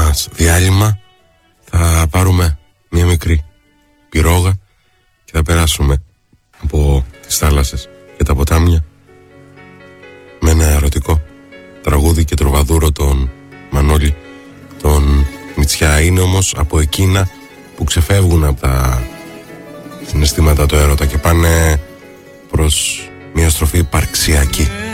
μας διάλειμμα θα πάρουμε μια μικρή πυρόγα και θα περάσουμε από τις θάλασσες και τα ποτάμια με ένα ερωτικό τραγούδι και τροβαδούρο τον Μανώλη τον Μητσιά. Είναι όμως από εκείνα που ξεφεύγουν από τα συναισθήματα του έρωτα και πάνε προς μια στροφή υπαρξιακή.